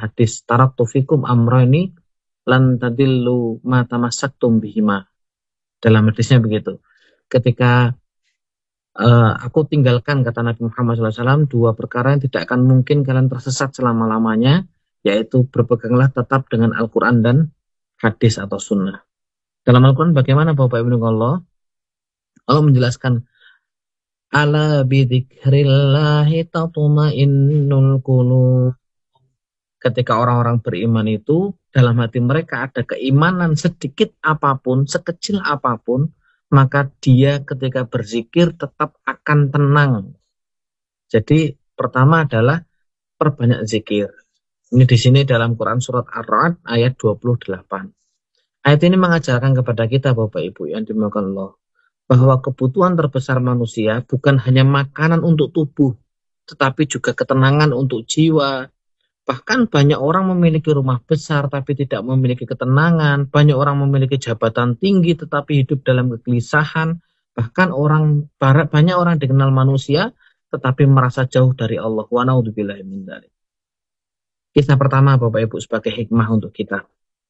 hadis taraktu fikum amrani lan tadillu ma tamassaktum bihima. Dalam hadisnya begitu. Ketika aku tinggalkan, kata Nabi Muhammad SAW, dua perkara yang tidak akan mungkin kalian tersesat selama-lamanya, yaitu berpeganglah tetap dengan Al-Quran dan hadis atau sunnah. Dalam Al-Quran bagaimana Bapak Ibu Allah? Allah menjelaskan, ala bidzikrillahi tatma'innul qulub. Ketika orang-orang beriman itu, dalam hati mereka ada keimanan sedikit apapun, sekecil apapun, maka dia ketika berzikir tetap akan tenang. Jadi pertama adalah perbanyak zikir. Ini di sini dalam Quran surat Ar-Ra'd ayat 28. Ayat ini mengajarkan kepada kita Bapak Ibu yang dimuliakan Allah, bahwa kebutuhan terbesar manusia bukan hanya makanan untuk tubuh, tetapi juga ketenangan untuk jiwa. Bahkan banyak orang memiliki rumah besar tapi tidak memiliki ketenangan. Banyak orang memiliki jabatan tinggi tetapi hidup dalam kegelisahan. Bahkan banyak orang dikenal manusia tetapi merasa jauh dari Allah. Wa na'udzubillahi min dzalik. Kisah pertama Bapak Ibu sebagai hikmah untuk kita.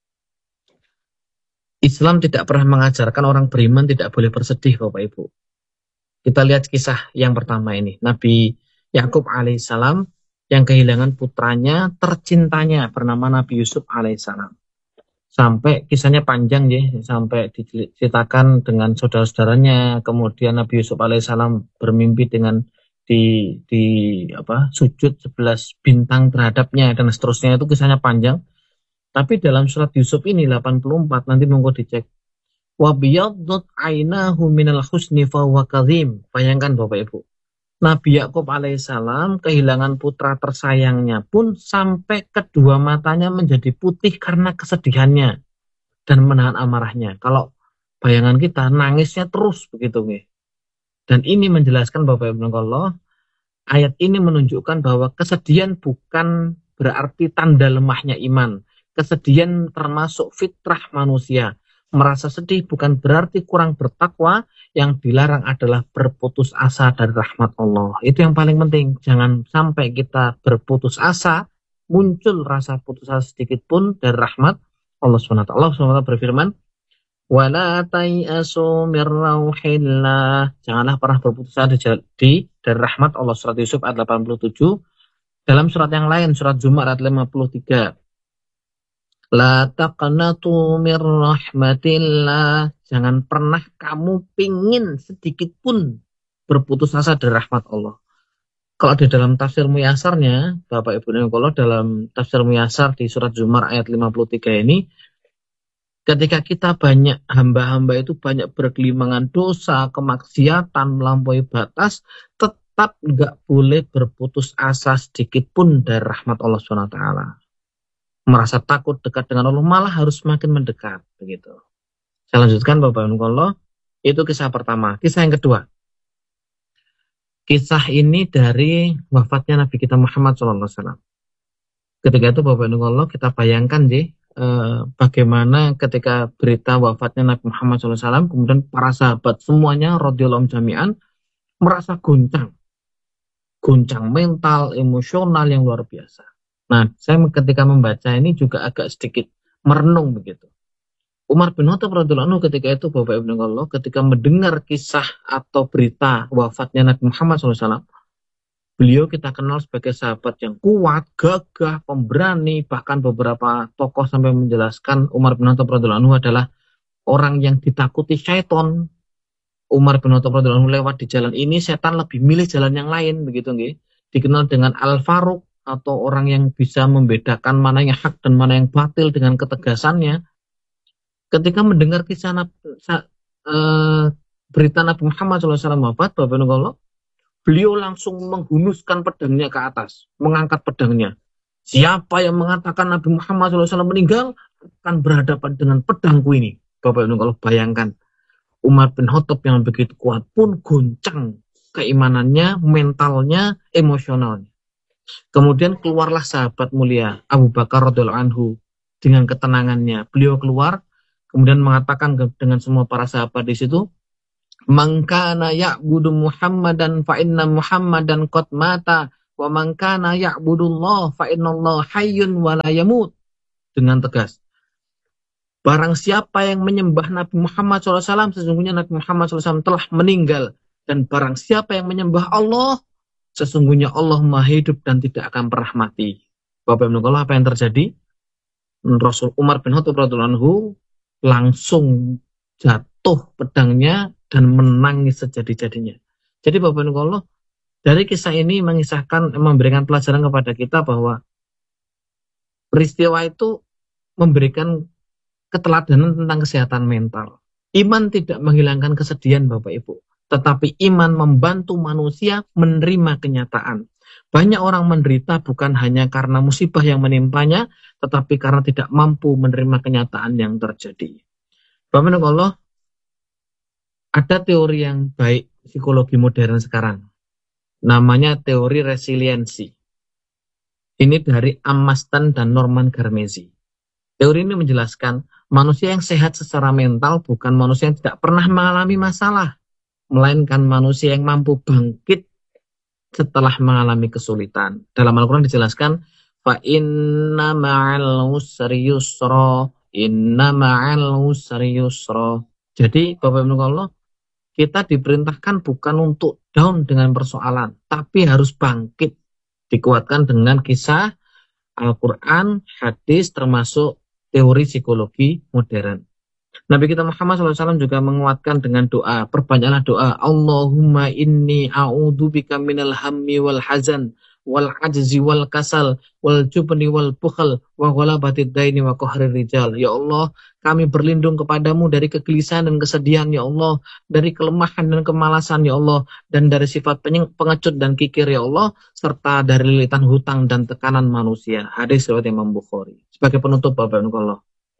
Islam tidak pernah mengajarkan orang beriman tidak boleh bersedih Bapak Ibu. Kita lihat kisah yang pertama ini. Nabi Yakub alaihissalam yang kehilangan putranya tercintanya bernama Nabi Yusuf alaihissalam. Sampai kisahnya panjang ya, sampai diceritakan dengan saudara-saudaranya. Kemudian Nabi Yusuf alaihissalam bermimpi dengan sujud 11 bintang terhadapnya dan seterusnya. Itu kisahnya panjang. Tapi dalam surat Yusuf ini 84 nanti monggo dicek. Wa biyaddat ainahu minal husni fa huwa kadzim. Bayangkan Bapak Ibu. Nabi Yakub alaihissalam kehilangan putra tersayangnya pun sampai kedua matanya menjadi putih karena kesedihannya dan menahan amarahnya. Kalau bayangan kita nangisnya terus begitu nih. Dan ini menjelaskan Bapak Ibu Allah, ayat ini menunjukkan bahwa kesedihan bukan berarti tanda lemahnya iman. Kesedihan termasuk fitrah manusia. Merasa sedih bukan berarti kurang bertakwa. Yang dilarang adalah berputus asa dari rahmat Allah. Itu yang paling penting. Jangan sampai kita berputus asa, muncul rasa putus asa sedikit pun dari rahmat Allah SWT. Allah SWT berfirman, wala tai'asu mir rauhillah. Janganlah pernah berputus asa dari rahmat Allah. Surat Yusuf ayat 87. Dalam surat yang lain, surat Zumar ayat 53. La taqnatu mir rahmatillah. Jangan pernah kamu pingin sedikit pun berputus asa dari rahmat Allah. Kalau di dalam tafsir Muyasarnya, Bapak Ibu dan Allah, dalam tafsir Muyasar di surat Zumar ayat 53 ini, ketika kita banyak hamba-hamba itu banyak bergelimangan dosa, kemaksiatan, melampaui batas, tetap nggak boleh berputus asa sedikit pun dari rahmat Allah SWT. Merasa takut dekat dengan Allah, malah harus semakin mendekat begitu. Saya lanjutkan Bapak Ibu Allah, itu kisah pertama. Kisah yang kedua. Kisah ini dari wafatnya Nabi kita Muhammad SAW. Ketika itu Bapak Ibu Allah, kita bayangkan bagaimana ketika berita wafatnya Nabi Muhammad SAW, kemudian para sahabat semuanya radhiyallahu jami'an merasa goncang mental, emosional yang luar biasa. Nah, saya ketika membaca ini juga agak sedikit merenung begitu. Umar bin Khattab radhiyallahu anhu ketika itu Bapak Ibu Allah, ketika mendengar kisah atau berita wafatnya Nabi Muhammad SAW, beliau kita kenal sebagai sahabat yang kuat, gagah, pemberani, bahkan beberapa tokoh sampai menjelaskan Umar bin Khattab radhiyallahu anhu adalah orang yang ditakuti syaitan. Umar bin Khattab radhiyallahu anhu lewat di jalan ini, setan lebih milih jalan yang lain begitu nggih. Dikenal dengan Al-Faruq atau orang yang bisa membedakan mana yang hak dan mana yang batil dengan ketegasannya. Ketika mendengar kisah berita Nabi Muhammad SAW wafat, Bapak Ibu Allah, beliau langsung menghunuskan pedangnya ke atas, mengangkat pedangnya. Siapa yang mengatakan Nabi Muhammad SAW meninggal akan berhadapan dengan pedangku ini. Bapak Ibu Allah, bayangkan Umar bin Khattab yang begitu kuat pun goncang keimanannya, mentalnya, emosionalnya. Kemudian keluarlah sahabat mulia Abu Bakar radhiyallahu anhu dengan ketenangannya. Beliau keluar kemudian mengatakan dengan semua para sahabat di situ, "Man kana ya'budu Muhammadan fa inna Muhammadan qad mata Wa man kana ya'budullah fa innallaha hayyun wa la yamut. Dengan tegas. Barang siapa yang menyembah Nabi Muhammad SAW, sesungguhnya Nabi Muhammad SAW telah meninggal. Dan barang siapa yang menyembah Allah, sesungguhnya Allah maha hidup dan tidak akan pernah mati. Bapak Ibu Allah, apa yang terjadi? Rasul Umar bin Khattab radhiyallahu anhu langsung jatuh pedangnya dan menangis sejadi-jadinya. Jadi Bapak Ibu Allah, dari kisah ini mengisahkan, memberikan pelajaran kepada kita bahwa peristiwa itu memberikan keteladanan tentang kesehatan mental. Iman tidak menghilangkan kesedihan Bapak Ibu, tetapi iman membantu manusia menerima kenyataan. Banyak orang menderita bukan hanya karena musibah yang menimpanya, tetapi karena tidak mampu menerima kenyataan yang terjadi. Bapak Ibu Allah, ada teori yang baik psikologi modern sekarang. Namanya teori resiliensi. Ini dari Amastan dan Norman Garmezi. Teori ini menjelaskan manusia yang sehat secara mental bukan manusia yang tidak pernah mengalami masalah, melainkan manusia yang mampu bangkit setelah mengalami kesulitan. Dalam Al-Quran dijelaskan, fa inna ma'al usri yusra, inna ma'al usri yusra. Jadi Bapak Ibu Allah, kita diperintahkan bukan untuk down dengan persoalan, tapi harus bangkit. Dikuatkan dengan kisah Al-Quran, hadis, termasuk teori psikologi modern. Nabi kita Muhammad SAW juga menguatkan dengan doa. Perbanyaklah doa. Allahumma inni a'udzubika minal hammi wal hazan wal ajzi wal kasal wal jubni wal bukhal wa ghalabatid daini wa qahrir rijal. Ya Allah, kami berlindung kepadamu dari kegelisahan dan kesedihan, ya Allah, dari kelemahan dan kemalasan, ya Allah, dan dari sifat pengecut dan kikir, ya Allah, serta dari lilitan hutang dan tekanan manusia. Hadis riwayat Imam Bukhari. Sebagai penutup Bapak Ibu Allah,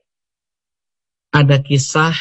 ada kisah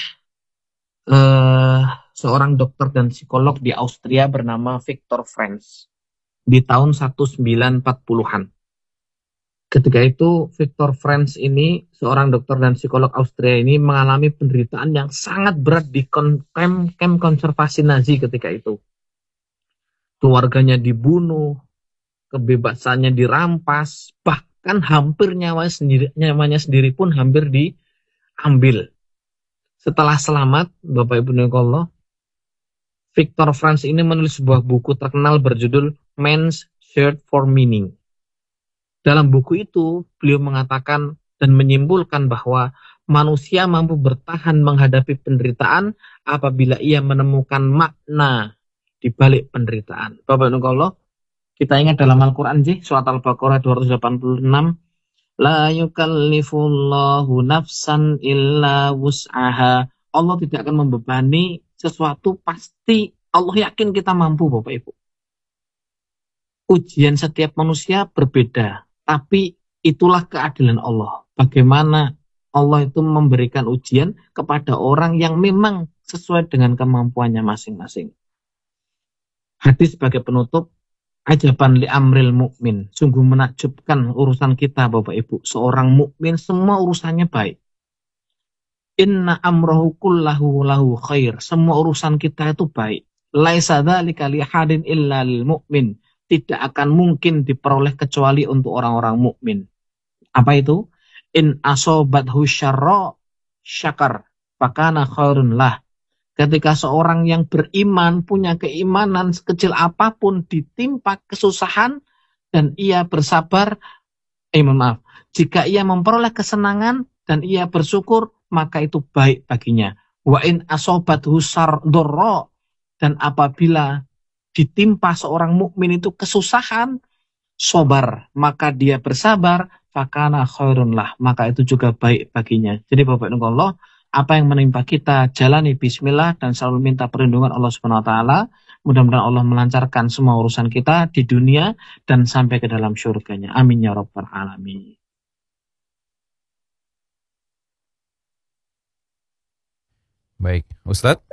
seorang dokter dan psikolog di Austria bernama Viktor Franz di tahun 1940-an. Ketika itu Viktor Franz ini, seorang dokter dan psikolog Austria ini, mengalami penderitaan yang sangat berat di kamp konservasi Nazi ketika itu. Keluarganya dibunuh, kebebasannya dirampas, bahkan hampir nyawanya sendiri pun hampir diambil. Setelah selamat, Bapak Ibu Allah, Viktor Franz ini menulis sebuah buku terkenal berjudul Man's Search for Meaning. Dalam buku itu, beliau mengatakan dan menyimpulkan bahwa manusia mampu bertahan menghadapi penderitaan apabila ia menemukan makna di balik penderitaan. Bapak Ibu Allah, kita ingat dalam Al-Quran surat Al-Baqarah 286, la yukallifullahu nafsan illa wus'aha. Allah tidak akan membebani sesuatu, pasti Allah yakin kita mampu Bapak Ibu. Ujian setiap manusia berbeda, tapi itulah keadilan Allah. Bagaimana Allah itu memberikan ujian kepada orang yang memang sesuai dengan kemampuannya masing-masing. Hadis sebagai penutup, ajaban li amril mukmin. Sungguh menakjubkan urusan kita Bapak Ibu. Seorang mukmin semua urusannya baik. Inna amrahu kullahu lahu khair. Semua urusan kita itu baik. Laisa dzalika li hadin illa lil mukmin. Tidak akan mungkin diperoleh kecuali untuk orang-orang mukmin. Apa itu? In asobathu syarra syakar fakana khairun lah. Ketika seorang yang beriman, punya keimanan sekecil apapun, ditimpa kesusahan dan ia bersabar, jika ia memperoleh kesenangan dan ia bersyukur, maka itu baik baginya. Wa in asobathu syarra, dan apabila ditimpa seorang mukmin itu kesusahan, sobar, maka dia bersabar, fakana khairun lah, maka itu juga baik baginya. Jadi Bapak Ibu Allah, apa yang menimpa kita, jalani bismillah dan selalu minta perlindungan Allah Subhanahu wa taala. Mudah-mudahan Allah melancarkan semua urusan kita di dunia dan sampai ke dalam surganya. Amin ya rabbal alamin. Baik, Ustadz.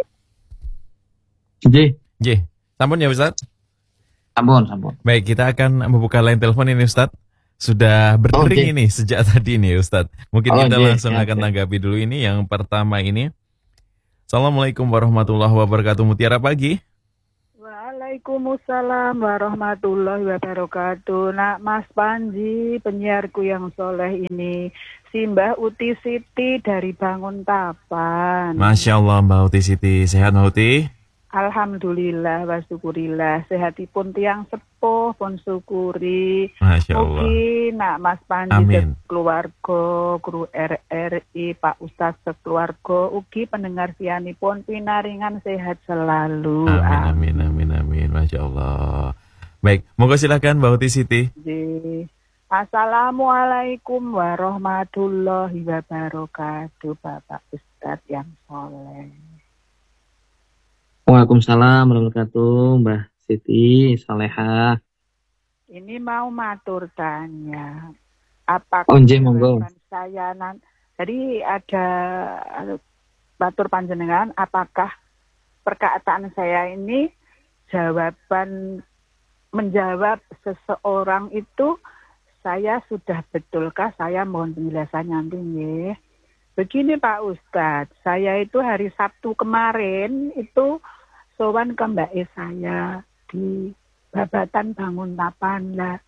J. Sampun ya Ustadz? Sampun. Baik, kita akan membuka line telepon ini Ustadz. Sudah berdering ini sejak tadi nih Ustadz. Mungkin kita langsung akan tanggapi dulu ini. Yang pertama ini. Assalamualaikum warahmatullahi wabarakatuh. Mutiara pagi. Waalaikumsalam warahmatullahi wabarakatuh. Nak Mas Panji, penyiarku yang soleh ini, si Mbah Uti Siti dari Banguntapan. Masya Allah Mbak Uti Siti, sehat Mbak Uti? Alhamdulillah wa syukurillah, sehatipun tiang sepuh pun syukuri. Masya Allah. Mugi nak Mas Panji sekeluarga, guru RRI, Pak Ustadz sekeluarga, ugi pendengar sianipun pinaringan sehat selalu. Amin, amin, amin, amin. Masya Allah. Baik, monggo silakan Mbak Uti Siti. Assalamualaikum warahmatullahi wabarakatuh, Bapak Ustadz yang soleh. Waalaikumsalam warahmatullahi wabarakatuh, Mbah Siti Salehah. Ini mau matur tanya, apakah saya jadi ada matur panjenengan, apakah perkataan saya ini menjawab seseorang itu saya sudah betulkah? Saya mohon penjelasan nanti ya. Begini Pak Ustadz, saya itu hari Sabtu kemarin itu sowan ke mbak saya di Babatan Banguntapan lah.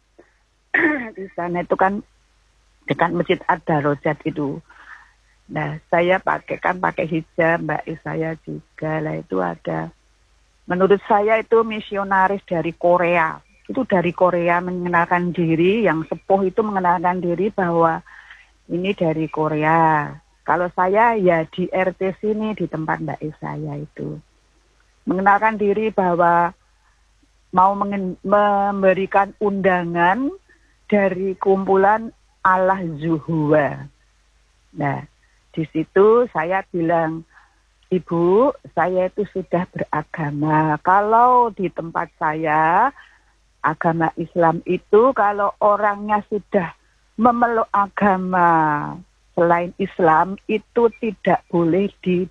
Di sana itu kan dekat Masjid Ad-Darajat itu. Nah, saya pakai hijab, mbak saya juga lah, itu ada. Menurut saya itu misionaris dari Korea. Itu dari Korea mengenalkan diri, yang sepuh itu mengenalkan diri bahwa ini dari Korea. Kalau saya ya di RT sini di tempat mbak saya itu. Mengenalkan diri bahwa mau memberikan undangan dari kumpulan Allah Zuhwa. Nah, di situ saya bilang, Ibu, saya itu sudah beragama. Kalau di tempat saya, agama Islam itu kalau orangnya sudah memeluk agama selain Islam, itu tidak boleh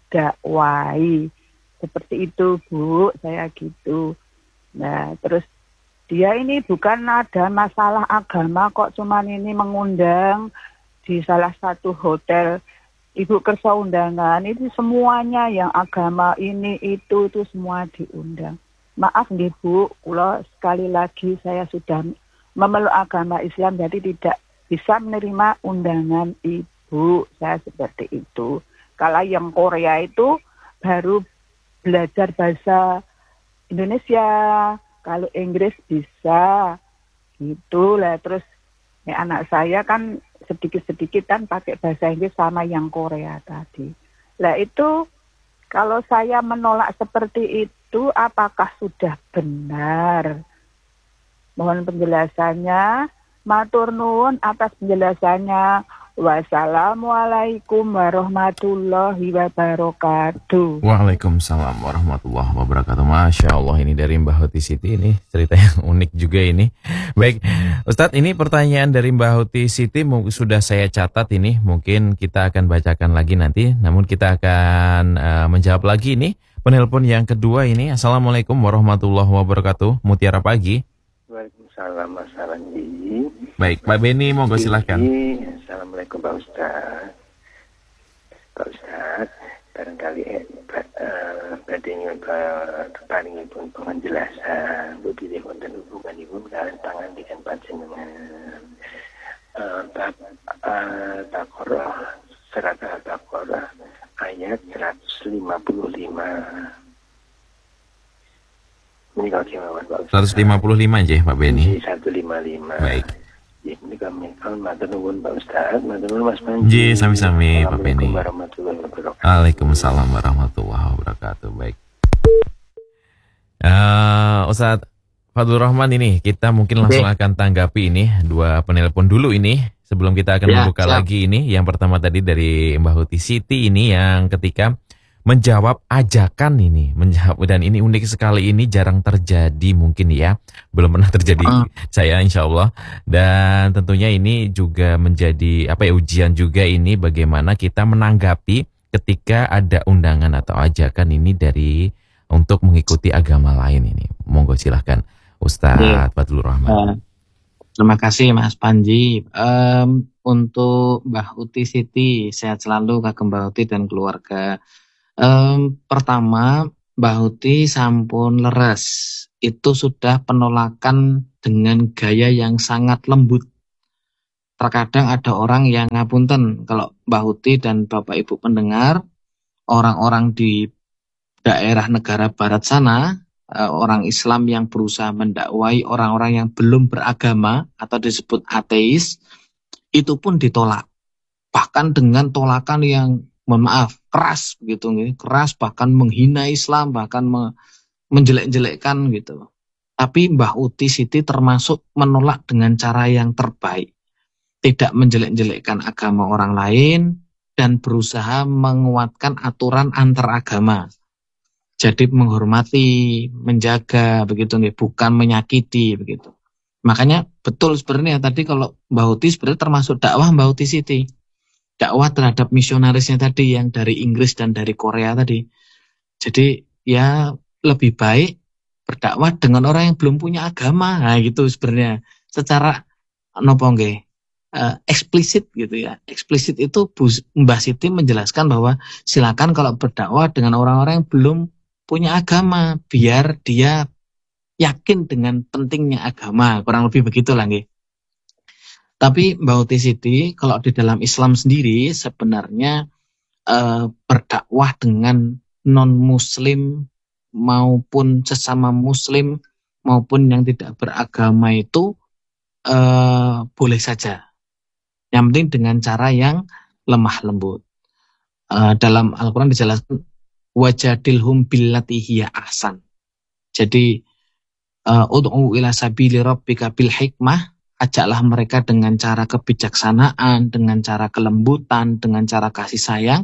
didakwai. Seperti itu, Bu, saya gitu. Nah, terus dia ini bukan ada masalah agama kok, cuman ini mengundang di salah satu hotel. Ibu kerja undangan, itu semuanya yang agama ini, itu semua diundang. Maaf nih Bu, kalau sekali lagi saya sudah memeluk agama Islam, jadi tidak bisa menerima undangan Ibu. Saya seperti itu. Kalau yang Korea itu baru belajar bahasa Indonesia, kalau Inggris bisa, gitu lah. Terus anak saya kan sedikit-sedikit kan pakai bahasa Inggris sama yang Korea tadi. Lah itu kalau saya menolak seperti itu, apakah sudah benar? Mohon penjelasannya. Matur nuwun atas penjelasannya. Wassalamualaikum warahmatullahi wabarakatuh. Waalaikumsalam warahmatullahi wabarakatuh. Masya Allah, ini dari Mbah Uti Siti, ini cerita yang unik juga ini. Baik, Ustadz, ini pertanyaan dari Mbah Uti Siti sudah saya catat ini. Mungkin kita akan bacakan lagi nanti. Namun kita akan menjawab lagi ini. Penelpon yang kedua ini. Assalamualaikum warahmatullahi wabarakatuh. Mutiara Pagi. Waalaikumsalam Mas Arandi. Baik, Pak Beni, monggo silahkan. Assalamualaikum Pak Ustadz. Pak Ustadz, barangkali badhe paring pun penjelasan budaya wonten hubunganipun kalian tangan dengan panjenengan. Bab Al-Baqarah, surat Al-Baqarah ayat 155. Ini kalau kemauan Pak Ustadz. 155 aja Pak Beni. 155. Baik. Ya, ini kami matur nuwun Pak Ustadz, matur nuwun Mas Panji. Sami-sami Pak Beni. Assalamualaikum warahmatullahi wabarakatuh. Waalaikumsalam warahmatullahi wabarakatuh. Baik. Ustadz Fadlur Rahman, ini kita mungkin langsung akan tanggapi ini dua penelpon dulu ini sebelum kita akan membuka lagi ini. Yang pertama tadi dari Mbah Uti Siti ini yang ketika menjawab ajakan ini, dan ini unik sekali, ini jarang terjadi mungkin ya, belum pernah terjadi saya insya Allah. Dan tentunya ini juga menjadi ujian juga ini, bagaimana kita menanggapi ketika ada undangan atau ajakan ini untuk mengikuti agama lain ini. Monggo silahkan Ustadz Fadlur Rahman. Terima kasih Mas Panji. Untuk Mbah Uti Siti, sehat selalu Kak Mbah Uti dan keluarga. Pertama, Mbak Huti sampun leres. Itu sudah penolakan dengan gaya yang sangat lembut. Terkadang ada orang yang ngapunten, kalau Mbak Huti dan Bapak Ibu pendengar, orang-orang di daerah negara barat sana, orang Islam yang berusaha mendakwai orang-orang yang belum beragama atau disebut ateis, itu pun ditolak. Bahkan dengan tolakan yang, mohon maaf, keras gitu, keras, bahkan menghina Islam, bahkan menjelek-jelekkan gitu. Tapi Mbah Uti Siti termasuk menolak dengan cara yang terbaik. Tidak menjelek-jelekkan agama orang lain dan berusaha menguatkan aturan antar agama. Jadi menghormati, menjaga begitu nih, bukan menyakiti begitu. Makanya betul sebenarnya tadi kalau Mbah Uti sebenarnya termasuk dakwah Mbah Uti Siti. Dakwah terhadap misionarisnya tadi yang dari Inggris dan dari Korea tadi. Jadi ya lebih baik berdakwah dengan orang yang belum punya agama. Nah gitu sebenarnya. Secara nopo nggih, eksplisit gitu ya. Eksplisit itu Mbah Siti menjelaskan bahwa silakan kalau berdakwah dengan orang-orang yang belum punya agama, biar dia yakin dengan pentingnya agama, kurang lebih begitulah nggih. Tapi Mbak Uti Siti, kalau di dalam Islam sendiri sebenarnya berdakwah dengan non-muslim maupun sesama muslim maupun yang tidak beragama itu boleh saja. Yang penting dengan cara yang lemah lembut. Dalam Al-Quran dijelaskan wajadilhum billati hiya ahsan. Jadi ud'u ila sabili rabbika bil hikmah, ajaklah mereka dengan cara kebijaksanaan, dengan cara kelembutan, dengan cara kasih sayang.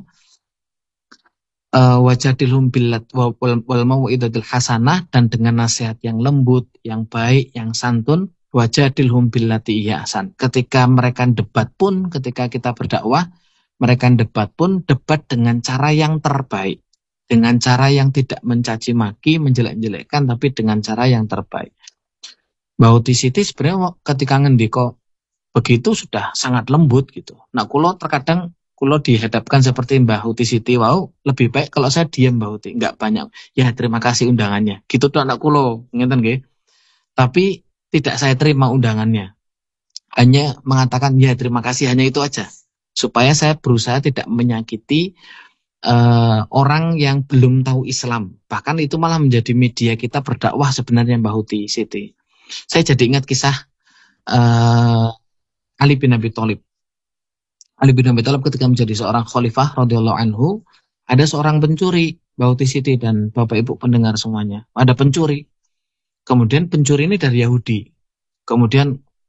Wajadilhum billat wal mau'idatil hasanah, dan dengan nasihat yang lembut, yang baik, yang santun. Wajadilhum billati hiya ahsan. Ketika mereka debat pun, ketika kita berdakwah, mereka debat pun debat dengan cara yang terbaik. Dengan cara yang tidak mencaci maki, menjelek-jelekkan, tapi dengan cara yang terbaik. Mbak Uti Siti sebenarnya ketika ngendiko begitu sudah sangat lembut gitu. Nah, terkadang kulo dihadapkan seperti Mbak Uti Siti, wow, lebih baik kalau saya diam Mbak Uti, nggak banyak. Ya terima kasih undangannya. Gitu tuh anak kulo, ngeten nggih. Tapi tidak saya terima undangannya. Hanya mengatakan ya terima kasih, hanya itu aja. Supaya saya berusaha tidak menyakiti orang yang belum tahu Islam. Bahkan itu malah menjadi media kita berdakwah sebenarnya Mbak Uti Siti. Saya jadi ingat kisah Ali bin Abi Thalib. Ali bin Abi Thalib ketika menjadi seorang khalifah radhiyallahu anhu, ada seorang pencuri, Mbak Uti Siti dan Bapak Ibu pendengar semuanya. Ada pencuri. Kemudian pencuri ini dari Yahudi. Kemudian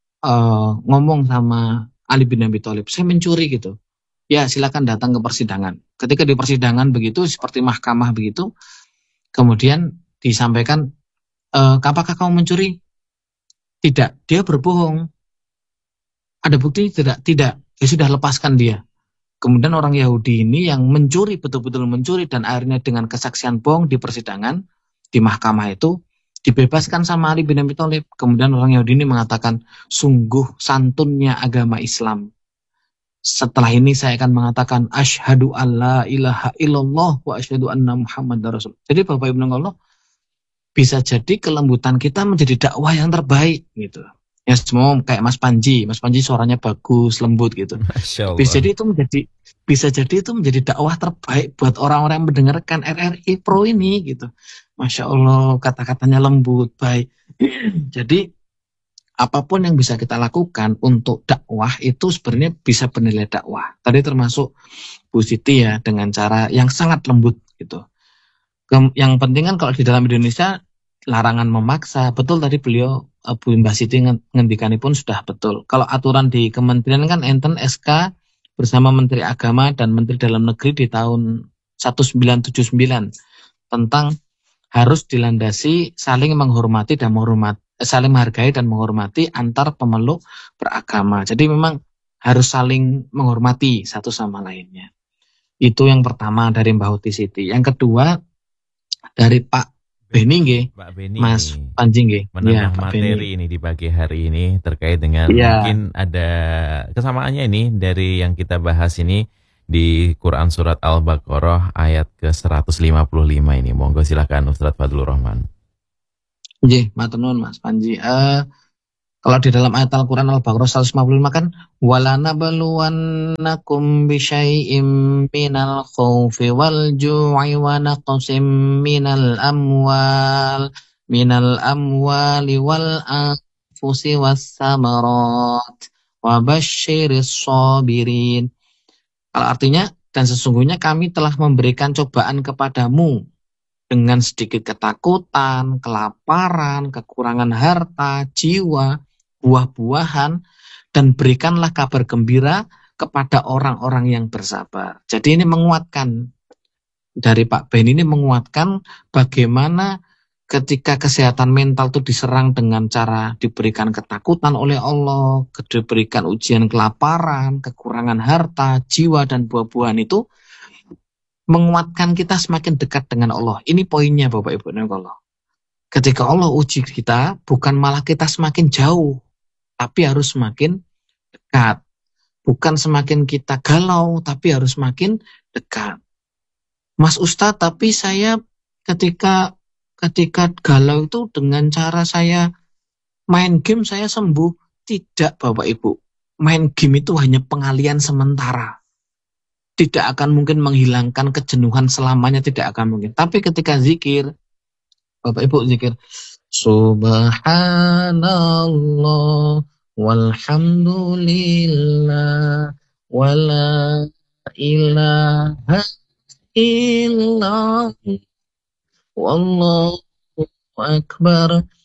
ngomong sama Ali bin Abi Thalib, saya mencuri gitu. Ya silakan datang ke persidangan. Ketika di persidangan begitu, seperti mahkamah begitu, kemudian disampaikan, apakah kamu mencuri? Tidak, dia berbohong. Ada bukti? Tidak. Ya sudah, lepaskan dia. Kemudian orang Yahudi ini yang mencuri, betul-betul mencuri, dan akhirnya dengan kesaksian bohong di persidangan, di mahkamah itu, dibebaskan sama Ali bin Abi Thalib. Kemudian orang Yahudi ini mengatakan, sungguh santunnya agama Islam. Setelah ini saya akan mengatakan asyhadu alla ilaha illallah wa asyhadu anna Muhammadar Rasul. Jadi Bapak Ibu Allah, bisa jadi kelembutan kita menjadi dakwah yang terbaik gitu. Ya semua kayak Mas Panji suaranya bagus, lembut gitu. Bisa jadi itu menjadi dakwah terbaik buat orang-orang yang mendengarkan RRI Pro ini gitu. Masya Allah, kata-katanya lembut, baik. Jadi apapun yang bisa kita lakukan untuk dakwah itu sebenarnya bisa bernilai dakwah. Tadi termasuk Bu Siti ya dengan cara yang sangat lembut gitu. Yang penting kan kalau di dalam Indonesia larangan memaksa. Betul tadi beliau Bu Mbak Siti ngendikanipun sudah betul. Kalau aturan di kementerian kan enten SK bersama Menteri Agama dan Menteri Dalam Negeri di tahun 1979 tentang harus dilandasi saling menghormati dan saling menghargai dan menghormati antar pemeluk beragama. Jadi memang harus saling menghormati satu sama lainnya. Itu yang pertama dari Mbak Uti Siti. Yang kedua dari Pak Beni nggih, Mas Panji nggih. Menambah materi ini di pagi hari ini terkait dengan mungkin ada kesamaannya ini dari yang kita bahas ini. di Quran surat Al-Baqarah ayat ke-155 ini. Monggo silakan Ustaz Fadlur Rahman. Nggih, matur nuwun Mas Panji. Kalau di dalam ayat Al-Quran Al-Baqarah 155 kan وَلَنَبْلُوَنَّكُمْ بِشَيْءٍ مِّنَ الْخَوْفِ وَالْجُوعِ وَنَقْصٍ مِّنَ الْأَمْوَالِ وَالْأَنفُسِ وَالثَّمَرَاتِ وَبَشِّرِ الصَّابِرِينَ. Kalau artinya, dan sesungguhnya kami telah memberikan cobaan kepadamu dengan sedikit ketakutan, kelaparan, kekurangan harta, jiwa, buah-buahan, dan berikanlah kabar gembira kepada orang-orang yang bersabar. Jadi ini menguatkan, dari Pak Ben ini menguatkan bagaimana ketika kesehatan mental itu diserang dengan cara diberikan ketakutan oleh Allah, diberikan ujian kelaparan, kekurangan harta, jiwa, dan buah-buahan itu menguatkan kita semakin dekat dengan Allah. Ini poinnya Bapak Ibu Allah. Ketika Allah uji kita, bukan malah kita semakin jauh, tapi harus semakin dekat. Bukan semakin kita galau, tapi harus semakin dekat. Mas Ustadz, tapi saya ketika galau itu dengan cara saya main game saya sembuh. Tidak Bapak Ibu. Main game itu hanya pengalian sementara. Tidak akan mungkin menghilangkan kejenuhan selamanya, tidak akan mungkin. Tapi ketika zikir, Bapak Ibu zikir, Subhanallah walhamdulillah wala ilaha illallah wallahu akbar